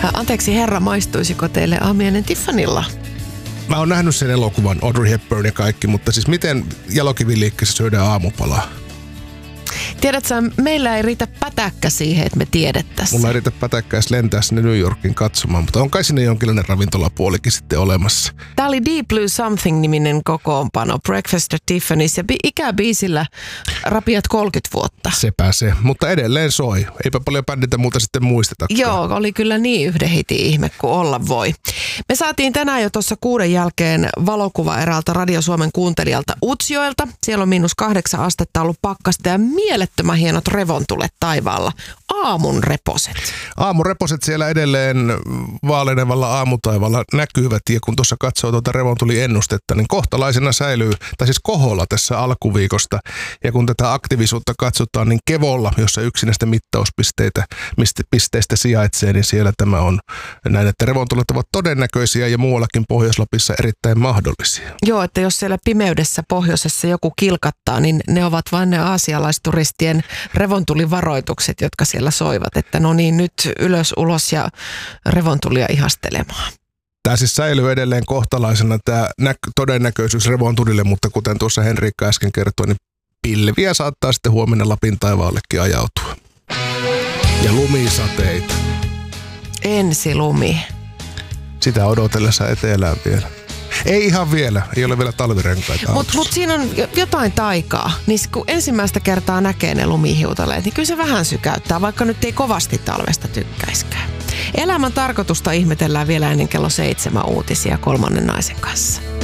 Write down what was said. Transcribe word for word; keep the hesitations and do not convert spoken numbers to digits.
Anteeksi herra, maistuisiko teille aamiainen Tiffanylla? Mä oon nähnyt sen elokuvan, Audrey Hepburn ja kaikki, mutta siis miten Jalokiviliikkeessä syödään aamupalaa? Tiedätkö, meillä ei riitä pätäkkä siihen, että me tiedettäisiin. Mulla ei riitä pätäkkä edes lentää sinne New Yorkin katsomaan, mutta on kai sinne jonkinlainen ravintolapuolikin sitten olemassa. Tää oli Deep Blue Something-niminen kokoonpano, Breakfast at Tiffany's, ja bi- ikäbiisillä rapiat kolmekymmentä vuotta. Sepä se, mutta edelleen soi. Eipä paljon bänditä muuta sitten muisteta. Joo, oli kyllä niin yhden hitin ihme kuin olla voi. Me saatiin tänään jo tuossa kuuden jälkeen valokuva eräältä Radio Suomen kuuntelijalta Utsjoelta. Siellä on miinus kahdeksan astetta ollut pakkasta ja mielettömän hienot revontulet taivaalla. Aamun reposet. Aamun reposet siellä edelleen vaalenevalla aamutaivaalla näkyvät, ja kun tuossa katsoo tuota revontuli-ennustetta, niin kohtalaisena säilyy, tai siis koholla tässä alkuviikosta. Ja kun tätä aktiivisuutta katsotaan, niin Kevolla, jossa yksi näistä mittauspisteitä pisteistä sijaitsee, niin siellä tämä on näin, että revontulet ovat todennäköisiä ja muuallakin Pohjois-Lapissa erittäin mahdollisia. Joo, että jos siellä pimeydessä pohjoisessa joku kilkattaa, niin ne ovat vain ne aasialaisturistien revontulivaroitukset, jotka siellä soivat, että no niin, nyt ylös, ulos ja revontulia ihastelemaan. Tämä siis säilyy edelleen kohtalaisena tämä näk- todennäköisyys revontulille, mutta kuten tuossa Henriikka äsken kertoi, niin pilviä saattaa sitten huomenna Lapin taivaallekin ajautua. Ja lumisateita. Ensilumi. Sitä odotellessa etelään vielä. Ei ihan vielä, ei ole vielä talvirenkaita. Mutta mut siinä on jotain taikaa, niin kun ensimmäistä kertaa näkee ne lumihiutaleet, niin kyllä se vähän sykäyttää, vaikka nyt ei kovasti talvesta tykkäiskään. Elämän tarkoitusta ihmetellään vielä ennen kello seitsemän uutisia kolmannen naisen kanssa.